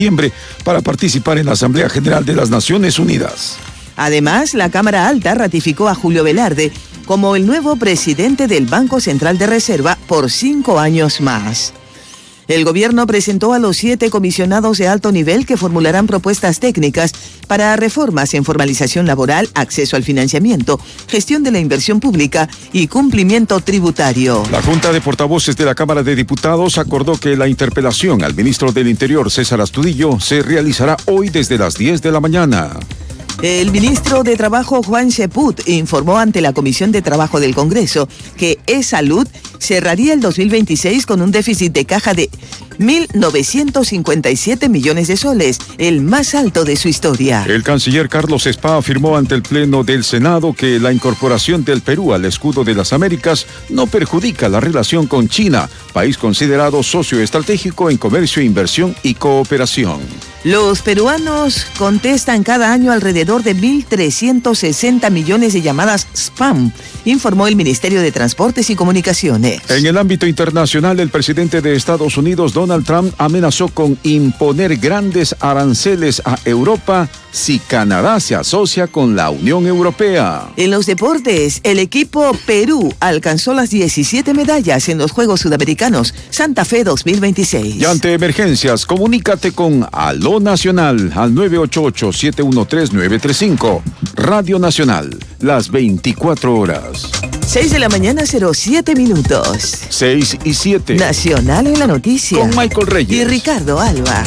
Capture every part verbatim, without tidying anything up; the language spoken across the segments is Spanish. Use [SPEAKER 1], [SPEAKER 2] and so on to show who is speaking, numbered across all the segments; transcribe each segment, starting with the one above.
[SPEAKER 1] para participar en la Asamblea General de las Naciones Unidas.
[SPEAKER 2] Además, la Cámara Alta ratificó a Julio Velarde como el nuevo presidente del Banco Central de Reserva por cinco años más. El gobierno presentó a los siete comisionados de alto nivel que formularán propuestas técnicas para reformas en formalización laboral, acceso al financiamiento, gestión de la inversión pública y cumplimiento tributario.
[SPEAKER 1] La Junta de Portavoces de la Cámara de Diputados acordó que la interpelación al ministro del Interior, César Astudillo, se realizará hoy desde las diez de la mañana.
[SPEAKER 2] El ministro de Trabajo, Juan Cheput, informó ante la Comisión de Trabajo del Congreso que E-Salud cerraría el dos mil veintiséis con un déficit de caja de mil novecientos cincuenta y siete millones de soles, el más alto de su historia.
[SPEAKER 1] El canciller Carlos Spa afirmó ante el Pleno del Senado que la incorporación del Perú al escudo de las Américas no perjudica la relación con China, país considerado socio estratégico en comercio, inversión y cooperación.
[SPEAKER 2] Los peruanos contestan cada año alrededor de mil trescientos sesenta millones de llamadas spam, informó el Ministerio de Transportes y Comunicaciones.
[SPEAKER 1] En el ámbito internacional, el presidente de Estados Unidos, Donald Trump, amenazó con imponer grandes aranceles a Europa si Canadá se asocia con la Unión Europea.
[SPEAKER 2] En los deportes, el equipo Perú alcanzó las diecisiete medallas en los Juegos Sudamericanos Santa Fe dos mil veintiséis.
[SPEAKER 1] Y ante emergencias, comunícate con Aló Nacional al nueve ocho ocho, siete uno tres, nueve tres cinco. Radio Nacional, las veinticuatro horas.
[SPEAKER 2] seis de la mañana, cero siete minutos.
[SPEAKER 1] seis y siete.
[SPEAKER 2] Nacional en la noticia.
[SPEAKER 1] Con Michael Reyes
[SPEAKER 2] y Ricardo Alba.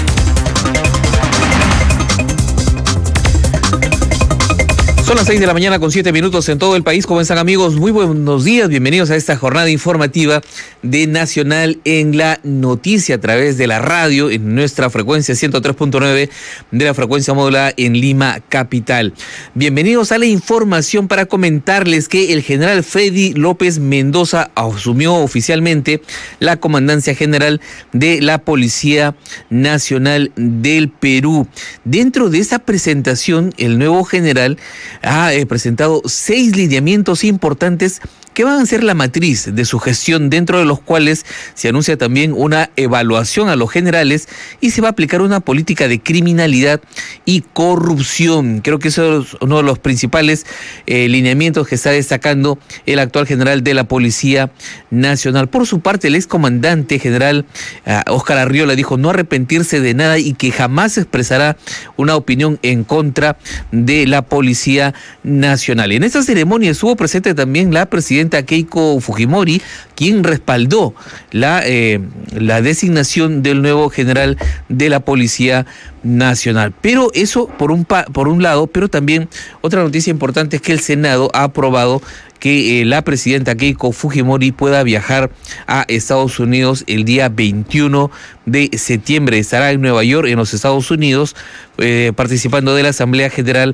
[SPEAKER 3] Son las seis de la mañana con siete minutos en todo el país. ¿Cómo están, amigos? Muy buenos días. Bienvenidos a esta jornada informativa de Nacional en la Noticia a través de la radio en nuestra frecuencia ciento tres punto nueve de la frecuencia modulada en Lima capital. Bienvenidos a la información para comentarles que el general Freddy López Mendoza asumió oficialmente la comandancia general de la Policía Nacional del Perú. Dentro de esa presentación, el nuevo general ha eh, presentado seis lineamientos importantes que van a ser la matriz de su gestión, dentro de los cuales se anuncia también una evaluación a los generales y se va a aplicar una política de criminalidad y corrupción. Creo que eso es uno de los principales eh, lineamientos que está destacando el actual general de la Policía Nacional. Por su parte, el excomandante general uh, Óscar Arriola dijo no arrepentirse de nada y que jamás expresará una opinión en contra de la Policía Nacional. En esta ceremonia estuvo presente también la presidenta Keiko Fujimori, quien respaldó la, eh, la designación del nuevo general de la Policía Nacional. Pero eso por un, pa, por un lado, pero también otra noticia importante es que el Senado ha aprobado que eh, la presidenta Keiko Fujimori pueda viajar a Estados Unidos el día veintiuno de septiembre. Estará en Nueva York, en los Estados Unidos, eh, participando de la Asamblea General